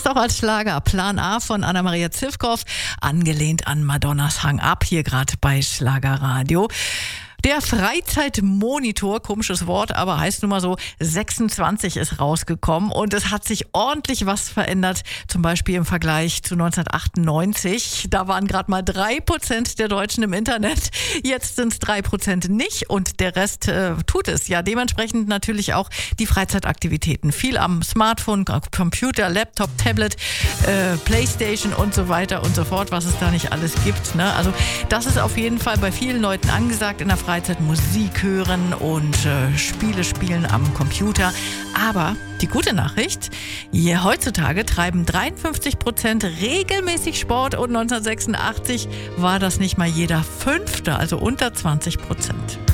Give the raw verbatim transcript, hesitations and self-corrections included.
auch als Schlager Plan A von Anna-Maria Zivkow, angelehnt an Madonnas Hang Up, hier gerade bei Schlagerradio. Der Freizeitmonitor, komisches Wort, aber heißt nun mal so, sechsundzwanzig ist rausgekommen und es hat sich ordentlich was verändert, zum Beispiel im Vergleich zu neunzehnhundertachtundneunzig. Da waren gerade mal drei Prozent der Deutschen im Internet, jetzt sind es drei Prozent nicht und der Rest äh, tut es. Ja, dementsprechend natürlich auch die Freizeitaktivitäten. Viel am Smartphone, Computer, Laptop, Tablet, äh, Playstation und so weiter und so fort, was es da nicht alles gibt. Ne? Also das ist auf jeden Fall bei vielen Leuten angesagt, in der Freizeit Musik hören und äh, Spiele spielen am Computer. Aber die gute Nachricht, hier heutzutage treiben dreiundfünfzig Prozent regelmäßig Sport und neunzehnhundertsechsundachtzig war das nicht mal jeder Fünfte, also unter zwanzig Prozent.